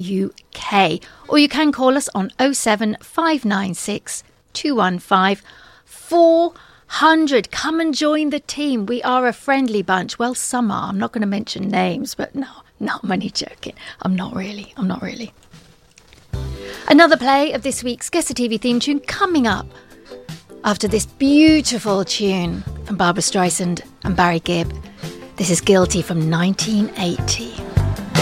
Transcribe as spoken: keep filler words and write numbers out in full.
U K. Or you can call us on oh seven five nine six two one five four hundred. Come and join the team. We are a friendly bunch. Well, some are. I'm not going to mention names, but no, no, I'm only joking. I'm not really. I'm not really. Another play of this week's Guess the T V theme tune coming up after this beautiful tune from Barbra Streisand and Barry Gibb. This is Guilty from nineteen eighty.